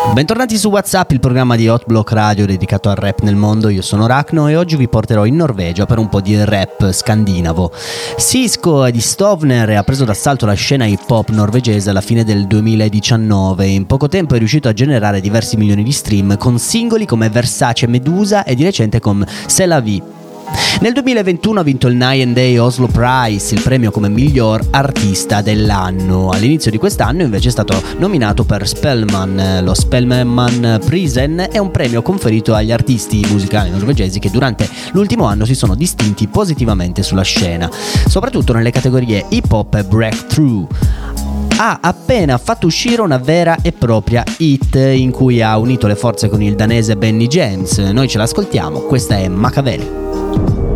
Bentornati su WhatsApp, il programma di Hot Block Radio dedicato al rap nel mondo. Io sono Ragno e oggi vi porterò in Norvegia per un po' di rap scandinavo. Sisqo di Stovner ha preso d'assalto la scena hip hop norvegese alla fine del 2019 e in poco tempo è riuscito a generare diversi milioni di stream con singoli come Versace Medusa e di recente con C'est la vie. Nel 2021 ha vinto il Nine Day Oslo Prize, il premio come miglior artista dell'anno. All'inizio di quest'anno invece è stato nominato per Spelleman. Lo Spelleman Prisen è un premio conferito agli artisti musicali norvegesi che durante l'ultimo anno si sono distinti positivamente sulla scena, soprattutto nelle categorie hip hop e breakthrough. Ha appena fatto uscire una vera e propria hit in cui ha unito le forze con il danese Benny James. Noi ce l'ascoltiamo, questa è Machiavelli.